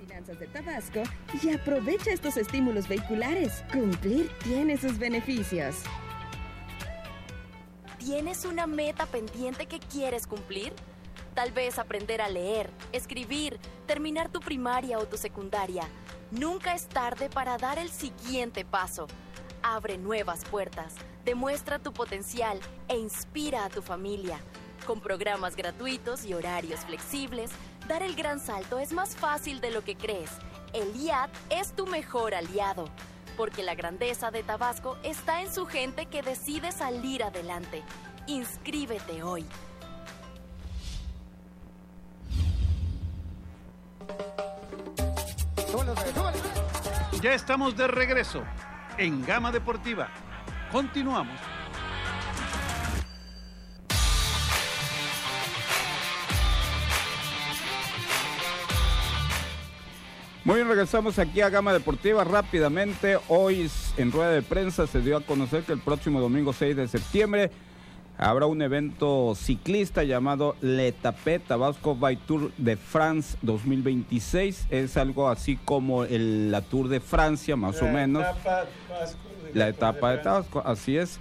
Finanzas de Tabasco y aprovecha estos estímulos vehiculares. Cumplir tiene sus beneficios. ¿Tienes una meta pendiente que quieres cumplir? Tal vez aprender a leer, escribir, terminar tu primaria o tu secundaria. Nunca es tarde para dar el siguiente paso. Abre nuevas puertas, demuestra tu potencial e inspira a tu familia. Con programas gratuitos y horarios flexibles, dar el gran salto es más fácil de lo que crees. El IAT es tu mejor aliado, porque la grandeza de Tabasco está en su gente que decide salir adelante. Inscríbete hoy. Ya estamos de regreso en Gama Deportiva. Continuamos. Muy bien, regresamos aquí a Gama Deportiva rápidamente. Hoy en rueda de prensa se dio a conocer que el próximo domingo 6 de septiembre habrá un evento ciclista llamado l'Etape Tabasco by Tour de France 2026. Es algo así como la Tour de Francia, más o menos. La etapa de Tabasco, así es.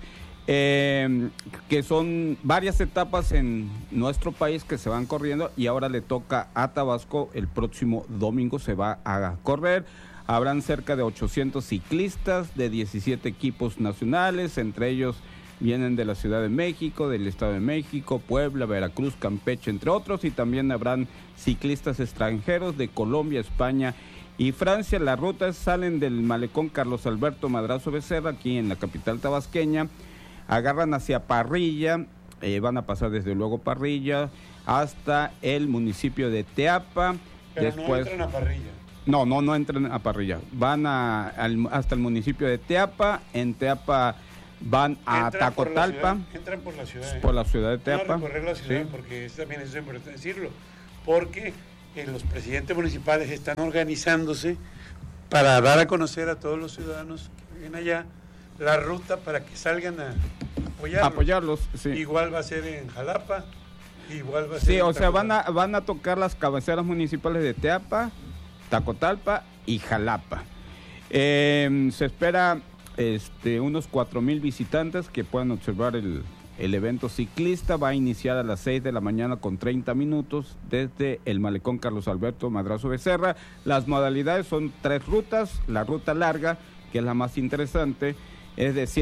Que son varias etapas en nuestro país que se van corriendo y ahora le toca a Tabasco. El próximo domingo se va a correr. Habrán cerca de 800 ciclistas de 17 equipos nacionales, entre ellos vienen de la Ciudad de México, del Estado de México, Puebla, Veracruz, Campeche, entre otros, y también habrán ciclistas extranjeros de Colombia, España y Francia. Las rutas salen del malecón Carlos Alberto Madrazo Becerra, aquí en la capital tabasqueña, agarran hacia Parrilla, van a pasar desde luego Parrilla hasta el municipio de Teapa. Pero después no entran a Parrilla. No entran a Parrilla, van hasta el municipio de Teapa. En Teapa van a Tacotalpa. Entran por la ciudad. Por la ciudad de Teapa. Van a recorrer la ciudad, sí. Porque también es importante decirlo. Porque los presidentes municipales están organizándose para dar a conocer a todos los ciudadanos que viven allá la ruta para que salgan a apoyarlos. Sí. Igual va a ser en Jalapa, igual va a ser. Sí, o sea, van a tocar las cabeceras municipales de Teapa, Tacotalpa y Jalapa. Se espera unos 4,000 visitantes que puedan observar el evento ciclista. Va a iniciar a las 6 de la mañana con 30 minutos desde el malecón Carlos Alberto Madrazo Becerra. Las modalidades son 3 rutas. La ruta larga, que es la más interesante, es de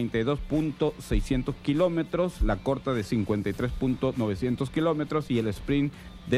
132.600 kilómetros, la corta de 53.900 kilómetros y el sprint de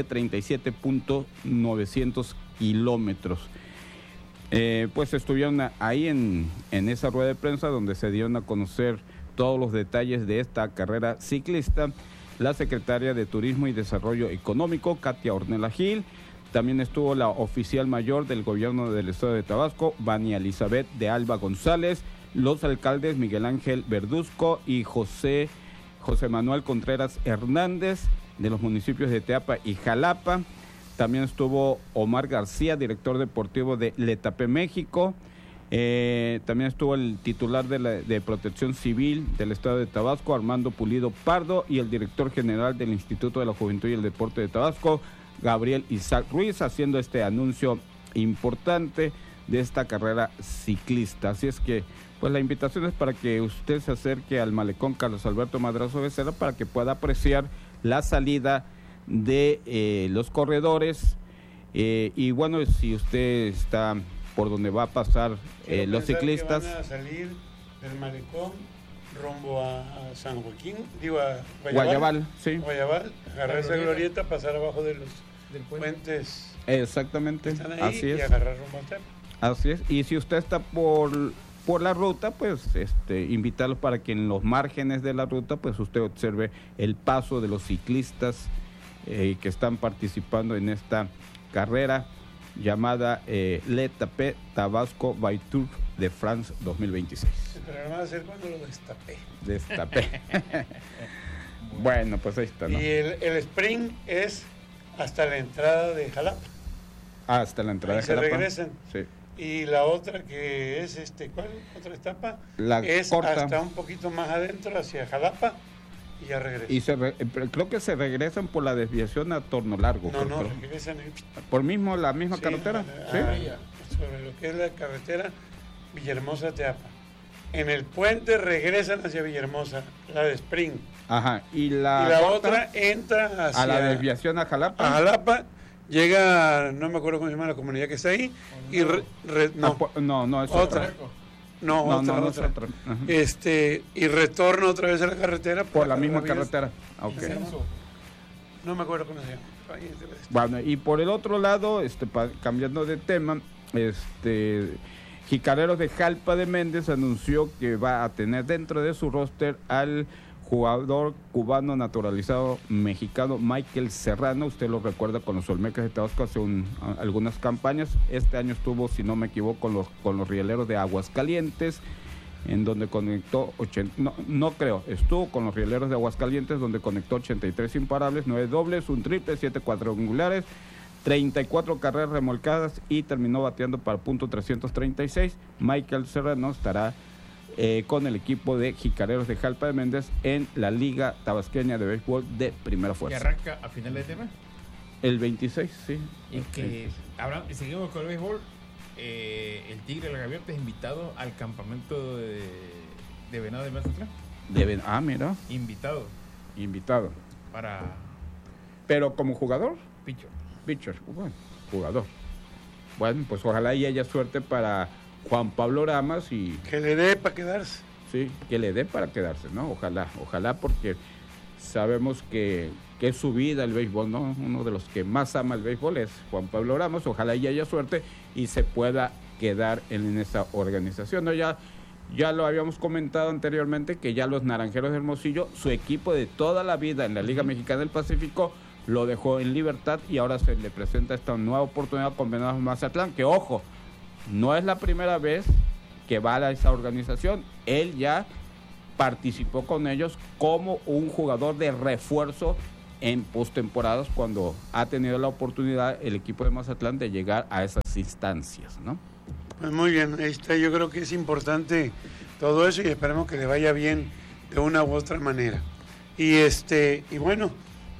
37.900 kilómetros. Pues estuvieron ahí en esa rueda de prensa donde se dieron a conocer todos los detalles de esta carrera ciclista la secretaria de Turismo y Desarrollo Económico, Katia Ornella Gil. También estuvo la oficial mayor del gobierno del estado de Tabasco, Vania Elizabeth de Alba González, los alcaldes Miguel Ángel Verduzco y José Manuel Contreras Hernández de los municipios de Teapa y Jalapa. También estuvo Omar García, director deportivo de l'Etape México. También estuvo el titular de Protección Civil del estado de Tabasco, Armando Pulido Pardo, y el director general del Instituto de la Juventud y el Deporte de Tabasco, Gabriel Isaac Ruiz, haciendo este anuncio importante de esta carrera ciclista. Así es que pues la invitación es para que usted se acerque al malecón Carlos Alberto Madrazo Becerra para que pueda apreciar la salida de los corredores. Y bueno, si usted está por donde va a pasar los ciclistas, van a salir del malecón rumbo a San Joaquín, digo a Guayabal, sí. Guayabal, agarrar esa glorieta, pasar abajo de los puentes. Exactamente, Están ahí, así es. Y agarrar rumbo a Teapa. Así es, y si usted está por la ruta, pues invitarlos para que en los márgenes de la ruta, pues usted observe el paso de los ciclistas que están participando en esta carrera llamada l'Etape Tabasco by Tour de France 2026. Pero no va a ser cuando lo destapé. Bueno, pues ahí está, ¿no? Y el sprint es hasta la entrada de Jalapa. Hasta la entrada ahí de Jalapa. Se regresan. Sí. Y la otra que es, ¿cuál otra etapa? La es corta. Hasta un poquito más adentro, hacia Jalapa, y ya regresan. Y creo que se regresan por la desviación a Torno Largo. No, regresan por la misma carretera. ¿Sí? Sobre lo que es la carretera Villahermosa-Teapa. En el puente regresan hacia Villahermosa, la de Spring. Ajá. Y la otra entra hacia... A la desviación a Jalapa. A Jalapa, llega, no me acuerdo cómo se llama la comunidad que está ahí, y no, es otra. Otra. Y retorna otra vez a la carretera. Por la misma carretera. Okay. No me acuerdo cómo se llama. Bueno, y por el otro lado, cambiando de tema, Jicareros de Jalpa de Méndez anunció que va a tener dentro de su roster al jugador cubano naturalizado mexicano Michael Serrano. Usted lo recuerda con los Olmecas de Tabasco hace algunas campañas. Este año estuvo, si no me equivoco, con los Rieleros de Aguascalientes, en donde conectó estuvo con los Rieleros de Aguascalientes, donde conectó 83 imparables, 9 dobles, un triple, 7 cuadrangulares, 34 carreras remolcadas y terminó bateando para .336. Michael Serrano estará con el equipo de Jicareros de Jalpa de Méndez en la Liga Tabasqueña de Béisbol de Primera Fuerza. ¿Y arranca a final de tema? El 26, sí. Y que seguimos con el béisbol. El Tigre de la Gaviota es invitado al campamento de Venado de Mazatlán. Mira. Invitado. ¿Pero como jugador? Pitcher, bueno, jugador. Bueno, pues ojalá y haya suerte para Juan Pablo Ramas y... Que le dé para quedarse. Sí, que le dé para quedarse, ¿no? Ojalá porque sabemos que es su vida el béisbol, ¿no? Uno de los que más ama el béisbol es Juan Pablo Ramos. Ojalá y haya suerte y se pueda quedar en esa organización, ¿no? Ya lo habíamos comentado anteriormente que ya los Naranjeros de Hermosillo, su equipo de toda la vida en la Liga Mexicana del Pacífico, lo dejó en libertad y ahora se le presenta esta nueva oportunidad con Venados Mazatlán, que ojo, no es la primera vez que va a esa organización. Él ya participó con ellos como un jugador de refuerzo en postemporadas cuando ha tenido la oportunidad el equipo de Mazatlán de llegar a esas instancias, ¿no? Pues muy bien, yo creo que es importante todo eso y esperemos que le vaya bien de una u otra manera. Y bueno,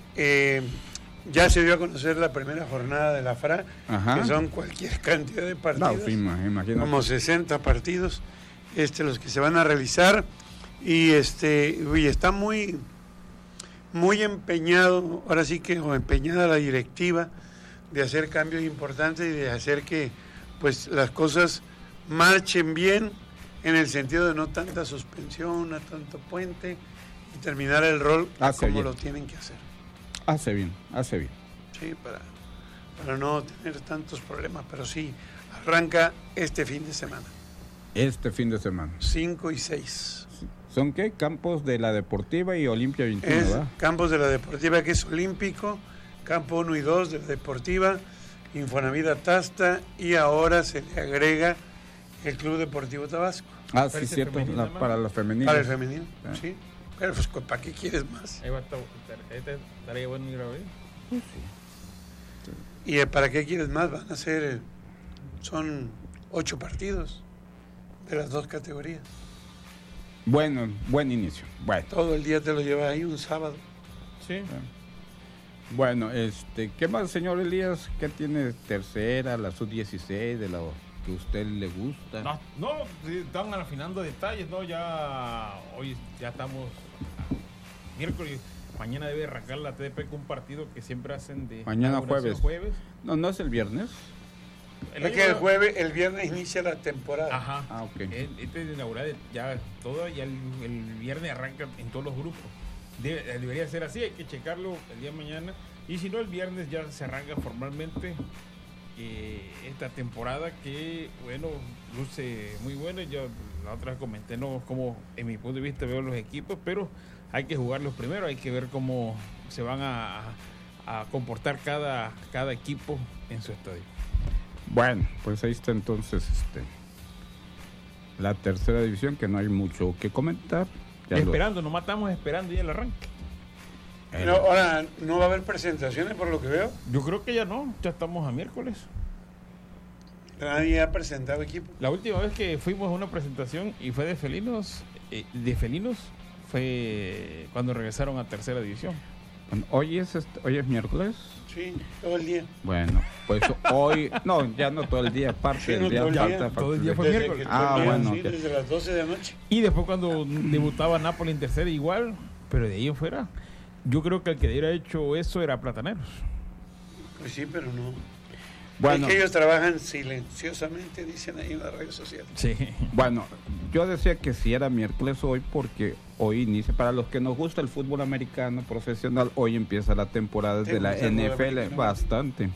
ya se dio a conocer la primera jornada de la FRA, que son cualquier cantidad de partidos, como 60 partidos, los que se van a realizar, y está muy empeñado, ahora sí que empeñada la directiva de hacer cambios importantes y de hacer que pues las cosas marchen bien, en el sentido de no tanta suspensión, no tanto puente, y terminar el rol como lo tienen que hacer. Hace bien. Sí, para no tener tantos problemas, pero sí, arranca este fin de semana. 5 y 6. ¿Son qué? Campos de la Deportiva y Olimpia 21, ¿verdad? Campos de la Deportiva, que es olímpico, campo 1 y 2 de la Deportiva, Infonavit Tasta, y ahora se le agrega el Club Deportivo Tabasco. Sí, cierto, para los femeninos. Para el femenino, sí. Pero pues, ¿para qué quieres más? Ahí va a estar bueno ir a ver. Sí. ¿Y para qué quieres más? Van a ser, son 8 partidos de las 2 categorías. Bueno, buen inicio. Bueno. Todo el día te lo llevas ahí, un sábado. Sí. Bueno, ¿qué más, señor Elías? ¿Qué tiene tercera, la sub-16 de la que a usted le gusta? No, están afinando detalles, ¿no? Hoy ya estamos miércoles. Mañana debe arrancar la TDP con un partido que siempre hacen de... Mañana jueves. No es el viernes. Es que el viernes inicia la temporada. Ajá. Ok. Este es inaugural ya todo, ya el viernes arranca en todos los grupos. Debería ser así, hay que checarlo el día de mañana. Y si no, el viernes ya se arranca formalmente esta temporada que, bueno, luce muy buena. Yo la otra vez comenté, ¿no?, cómo en mi punto de vista veo los equipos, pero hay que jugarlos primero, hay que ver cómo se van a comportar cada equipo en su estadio. Bueno, pues ahí está entonces la tercera división, que no hay mucho que comentar. Nomás estamos esperando ya el arranque. Ahora, ¿no va a haber presentaciones por lo que veo? Yo creo que ya no, ya estamos a miércoles. Nadie ha presentado equipo. La última vez que fuimos a una presentación y fue de felinos, fue cuando regresaron a tercera división. Bueno, hoy es miércoles. Sí, todo el día. Bueno, pues hoy, no, ya no todo el día, parte Sí, del no día. todo el día. falta Todo el día fue Desde miércoles. que todo el día, bueno, sí, ok. desde las 12 de la noche. Y después cuando debutaba Napoli en tercera igual, pero de ahí en fuera, yo creo que el que hubiera hecho eso era Plataneros. Pues sí, pero no. Bueno, Es que ellos trabajan silenciosamente, dicen ahí en las redes sociales. Sí. bueno, yo decía que sí era miércoles hoy porque hoy inicia, para los que nos gusta el fútbol americano profesional, hoy empieza la temporada ¿Te de la gusta el fútbol NFL, americano? bastante.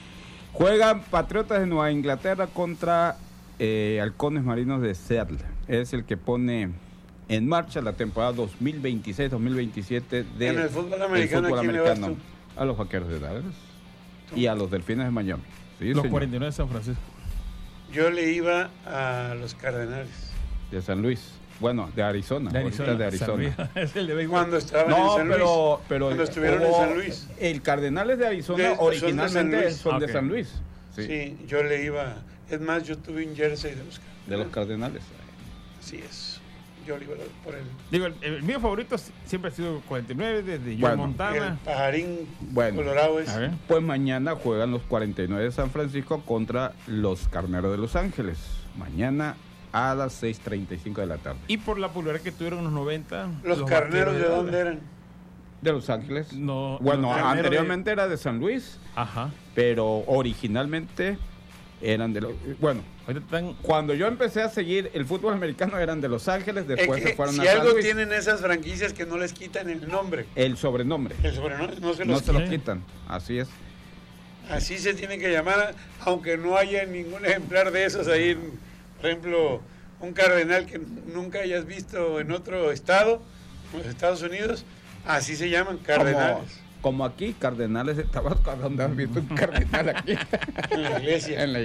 Juegan Patriotas de Nueva Inglaterra contra Halcones Marinos de Seattle. Es el que pone en marcha la temporada 2026-2027 de En el fútbol americano, ¿a quién le vas tú? a los Vaqueros de Dallas y a los Delfines de Miami. Sí, Los señor. 49 de San Francisco. Yo le iba a los Cardenales. De San Luis. Bueno, de Arizona. De ahorita Arizona. de Arizona. San Luis. Es el de béisbol. Cuando estaban No, en San Luis. pero Cuando estuvieron en San Luis. El Cardenales de Arizona Son de originalmente San son de Luis. San Luis. Sí, Sí, yo le iba. Es más, yo tuve un jersey de los Cardenales. de los Cardenales. Así es. Yo le iba por el Digo, el mío favorito siempre ha sido 49, desde Joe Bueno, Montana. pajarín Bueno. colorado ese. A ver. Pues mañana juegan los 49 de San Francisco contra los Carneros de Los Ángeles. Mañana a las 6:35 de la tarde. Y por la popularidad que tuvieron en los 90. Los carneros, ¿de Vaqueros dónde eran? ¿De Los Ángeles? No, Bueno, los Carneros anteriormente era de San Luis, Ajá. pero originalmente eran de los... Bueno, Ahorita están. cuando yo empecé a seguir el fútbol americano eran de Los Ángeles, después Es que se fueron si a San algo Luis. tienen esas franquicias que no les quitan el nombre. El sobrenombre. El sobrenombre no se No los se lo quitan. quitan, así es. Así se tiene que llamar, aunque no haya ningún ejemplar de esos ahí. Por ejemplo, un cardenal que nunca hayas visto en otro estado, en los Estados Unidos, así se llaman cardenales. Como aquí, Cardenales de Tabasco, ¿dónde has visto un cardenal aquí? En la iglesia. En la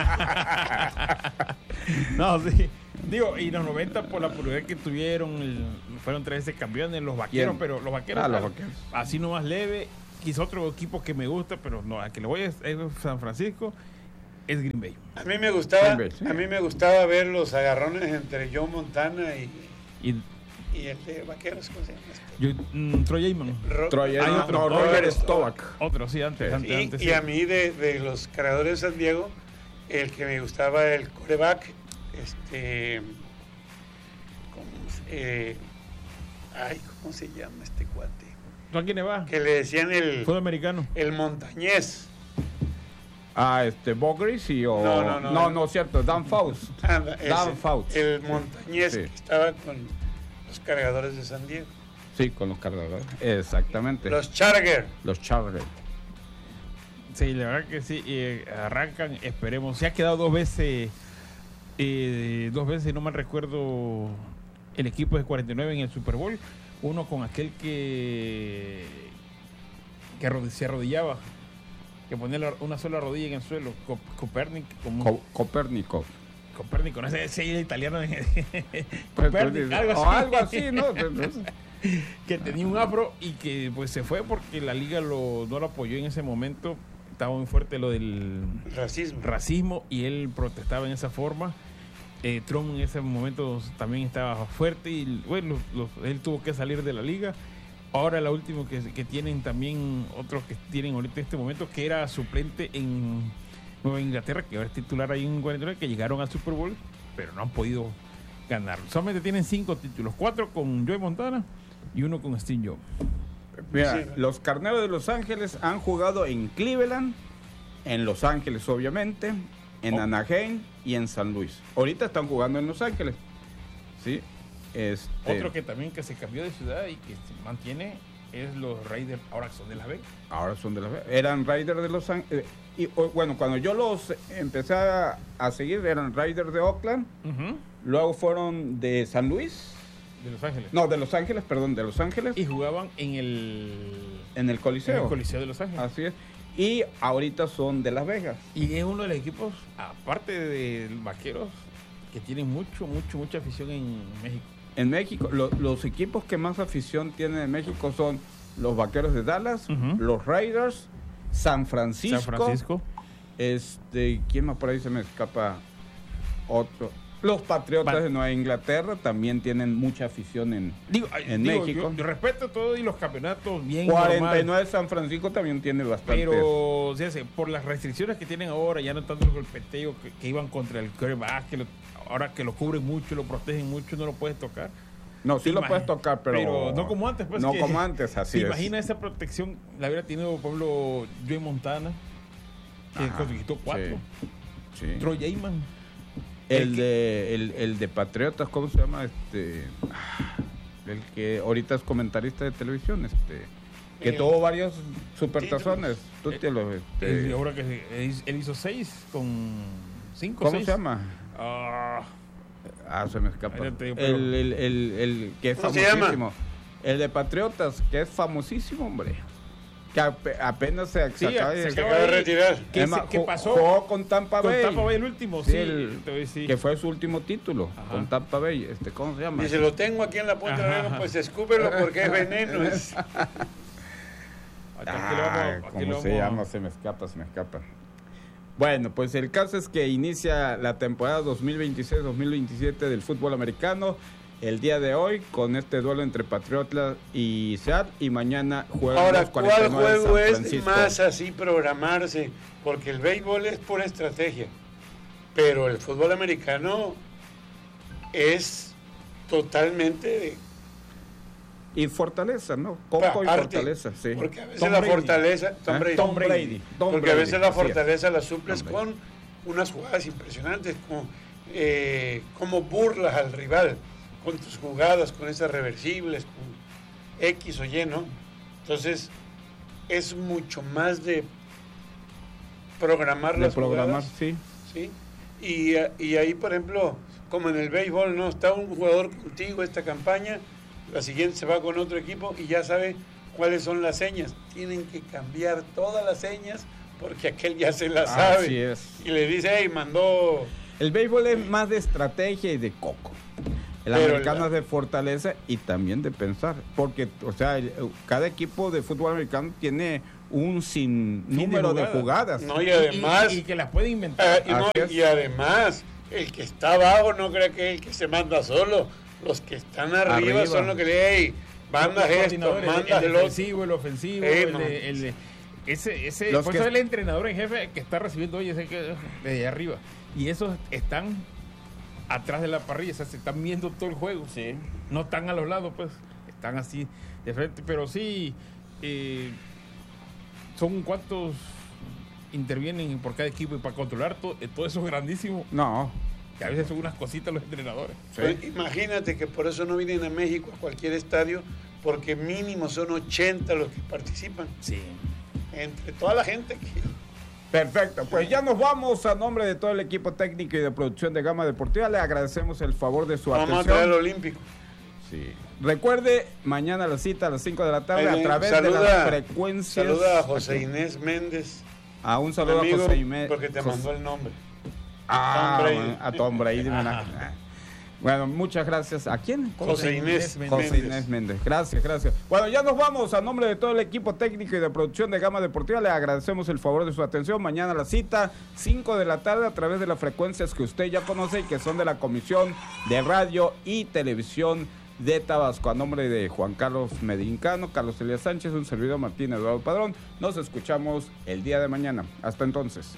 iglesia. No, sí. Digo, y los 90 por la popularidad que tuvieron, fueron 13 campeones, los Vaqueros, ¿Quién? pero los Vaqueros. Ah, los Vaqueros. Así no más leve. Quizá otro equipo que me gusta, pero no, a que le voy es San Francisco, es Green Bay. A mí me gustaba, Green Bay, sí. a mí me gustaba ver los agarrones entre Joe Montana Y y el de Vaqueros, ¿cómo se llama? Troy Aikman. Troy, Hay no, otro, Roger Staubach. Otro, sí, antes. Sí. antes Y sí. a mí de los cargadores de San Diego, el que me gustaba el coreback, ¿cómo se llama este cuate? ¿Tú a quién le vas? Que le decían Fútbol americano. el montañés. Bogris y o... No. no, cierto, Dan Faust. Anda, Dan ese, Fouts. el montañés Sí. que estaba con los cargadores de San Diego. Sí, con los cargadores. Exactamente. Los Chargers. Los Chargers. Sí, la verdad que sí. Arrancan, esperemos. Se ha quedado dos veces, si no mal recuerdo, el equipo de 49 en el Super Bowl. Uno con aquel que se arrodillaba, que ponía una sola rodilla en el suelo. Copérnico. Copérnico, no sé si era italiano. Pues, Copérnico, o algo así, ¿no? Que tenía un afro y que pues se fue porque la liga no lo apoyó en ese momento. Estaba muy fuerte lo del racismo y él protestaba en esa forma. Trump en ese momento también estaba fuerte y bueno, él tuvo que salir de la liga. Ahora la última que tienen también, otros que tienen ahorita en este momento, que era suplente en Nueva Inglaterra, que ahora es titular ahí en 49, que llegaron al Super Bowl, pero no han podido ganar. Solamente tienen 5 títulos, 4 con Joe Montana y 1 con Steve Young. Mira, Sí. los Carneros de Los Ángeles han jugado en Cleveland, en Los Ángeles obviamente, en Anaheim y en San Luis. Ahorita están jugando en Los Ángeles. ¿Sí? Otro que también que se cambió de ciudad y que se mantiene es los Raiders, ahora son de Las Vegas. Ahora son de Las Vegas. Eran Raiders de Los Ángeles. Bueno, cuando yo los empecé a seguir, eran Raiders de Oakland. Luego fueron de San Luis. De Los Ángeles. No, de Los Ángeles, perdón, de Los Ángeles. Y jugaban en el Coliseo. Coliseo de Los Ángeles. Así es. Y ahorita son de Las Vegas. Y es uno de los equipos, aparte de Vaqueros, que tienen mucha afición en México. En México, los equipos que más afición tienen en México son los Vaqueros de Dallas, los Raiders, San Francisco. San Francisco. ¿Quién más por ahí se me escapa? Otro. Los Patriotas de Nueva Inglaterra también tienen mucha afición en México. Yo respeto todo y los campeonatos bien 49 normal, de San Francisco también tiene bastante. pero o sea, por las restricciones que tienen ahora, ya no tanto el golpeteo que iban contra el quarterback, ahora que lo cubren mucho, lo protegen mucho, no lo puedes tocar. No, sí lo puedes tocar, pero no como antes. Pues, no como antes, así es. Imagina esa protección, la hubiera tenido Pablo Joey Montana, que conquistó 4. Sí. Troy Aikman. El de Patriotas, ¿cómo se llama? El que ahorita es comentarista de televisión, que tuvo varios supertazones. Tú te lo, ahora que él hizo 6 con 5. ¿Cómo 6. se llama? Se me escapa. El que es ¿Cómo se famosísimo. llama? El de Patriotas, que es famosísimo, hombre. Que apenas se acaba de retirar. ¿Qué pasó? Jugó con Tampa Bay. Con Tampa Bay el último, sí. Que fue su último título. Ajá. Con Tampa Bay. ¿Cómo se llama? Y se lo tengo aquí en la punta de la lengua, pues escúpelo porque es veneno. ¿Cómo se llama? Se me escapa. Bueno, pues el caso es que inicia la temporada 2026-2027 del fútbol americano el día de hoy con este duelo entre Patriotas y Seattle, y mañana juegan ahora, los 49 ¿cuál juego de San es Francisco? más así programarse? Porque el béisbol es pura estrategia, pero el fútbol americano es totalmente y fortaleza, ¿no? Coco y fortaleza, sí. Porque a veces la fortaleza... Tom Brady. Porque a veces la fortaleza la suples con unas jugadas impresionantes, como burlas al rival, con tus jugadas, con esas reversibles, con X o Y, ¿no? Entonces, es mucho más de programar las jugadas. Sí. Y ahí, por ejemplo, como en el béisbol, ¿no? Está un jugador contigo esta campaña, la siguiente se va con otro equipo y ya sabe cuáles son las señas. Tienen que cambiar todas las señas porque aquel ya se las sabe. Así es. Y le dice, hey, mandó... El béisbol es más de estrategia y de coco. El americano es de fortaleza y también de pensar. Porque, o sea, cada equipo de fútbol americano tiene un sinnúmero de jugadas. No, y además... Y que las puede inventar. Y además, el que está abajo no cree que es el que se manda solo. Los que están arriba son los que le hey, mandas esto, mandas el defensivo, el ofensivo, por eso el entrenador en jefe que está recibiendo hoy ese que desde arriba. Y esos están atrás de la parrilla, o sea, se están viendo todo el juego. Sí. No están a los lados, pues, están así de frente, pero sí son cuantos intervienen por cada equipo y para controlar todo eso es grandísimo. No. Que a veces son unas cositas los entrenadores. Sí. Pues imagínate que por eso no vienen a México a cualquier estadio, porque mínimo son 80 los que participan. Sí. Entre toda la gente que... Perfecto, pues ya nos vamos. A nombre de todo el equipo técnico y de producción de Gama Deportiva, le agradecemos el favor de su atención. Vamos a traer el Olímpico. Sí. Recuerde, mañana la cita a las 5 de la tarde a través de las frecuencias. Saluda a José Inés Méndez. Un saludo amigo, a José Inés. Porque te mandó el nombre. A Tom Brady. Bueno, muchas gracias. ¿A quién? José Inés Méndez. Gracias. Bueno, ya nos vamos. A nombre de todo el equipo técnico y de producción de Gama Deportiva, le agradecemos el favor de su atención. Mañana la cita, 5 de la tarde, a través de las frecuencias que usted ya conoce y que son de la Comisión de Radio y Televisión de Tabasco. A nombre de Juan Carlos Medincano, Carlos Elías Sánchez, un servidor Martín Eduardo Padrón, nos escuchamos el día de mañana. Hasta entonces.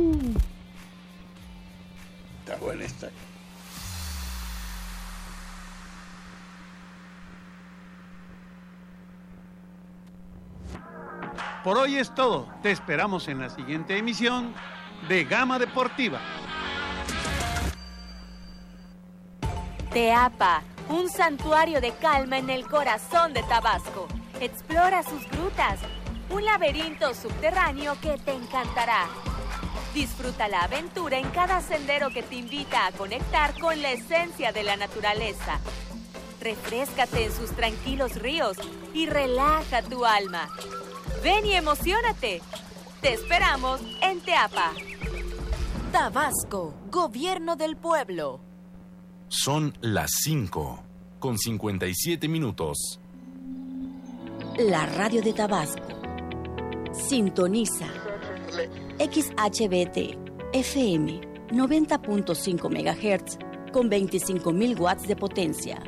Está buena esta. Por hoy es todo. Te esperamos en la siguiente emisión de Gama Deportiva. Teapa, un santuario de calma en el corazón de Tabasco. Explora sus grutas, un laberinto subterráneo que te encantará. Disfruta la aventura en cada sendero que te invita a conectar con la esencia de la naturaleza. Refréscate en sus tranquilos ríos y relaja tu alma. Ven y emociónate. Te esperamos en Teapa. Tabasco, Gobierno del Pueblo. Son las 5:57. La radio de Tabasco. Sintoniza. XHBT FM 90.5 MHz con 25.000 watts de potencia.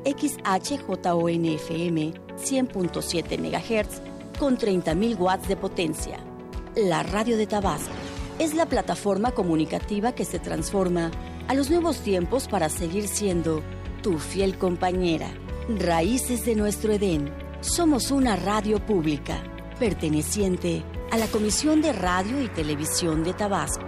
XHJON-FM 100.7 MHz con 30.000 watts de potencia. La Radio de Tabasco es la plataforma comunicativa que se transforma a los nuevos tiempos para seguir siendo tu fiel compañera. Raíces de nuestro Edén. Somos una radio pública perteneciente a la Comisión de Radio y Televisión de Tabasco.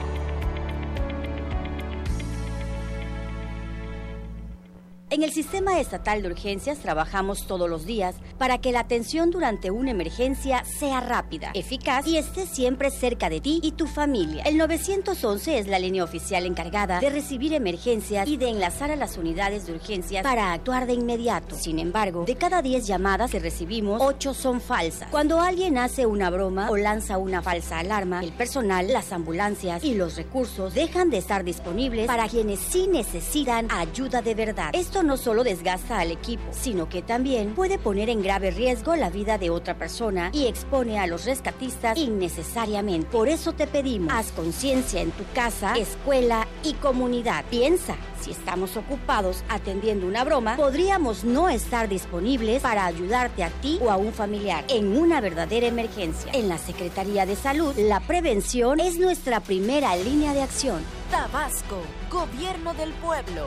En el Sistema Estatal de Urgencias trabajamos todos los días para que la atención durante una emergencia sea rápida, eficaz y esté siempre cerca de ti y tu familia. El 911 es la línea oficial encargada de recibir emergencias y de enlazar a las unidades de urgencias para actuar de inmediato. Sin embargo, de cada 10 llamadas que recibimos, 8 son falsas. Cuando alguien hace una broma o lanza una falsa alarma, el personal, las ambulancias y los recursos dejan de estar disponibles para quienes sí necesitan ayuda de verdad. Esto no solo desgasta al equipo, sino que también puede poner en grave riesgo la vida de otra persona y expone a los rescatistas innecesariamente. Por eso te pedimos, haz conciencia en tu casa, escuela y comunidad. Piensa, si estamos ocupados atendiendo una broma, podríamos no estar disponibles para ayudarte a ti o a un familiar en una verdadera emergencia. En la Secretaría de Salud, la prevención es nuestra primera línea de acción. Tabasco, Gobierno del Pueblo.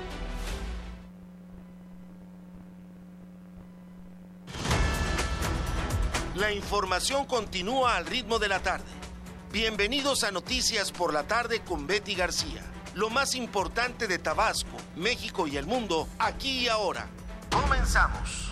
La información continúa al ritmo de la tarde. Bienvenidos a Noticias por la Tarde con Betty García. Lo más importante de Tabasco, México y el mundo, aquí y ahora. Comenzamos.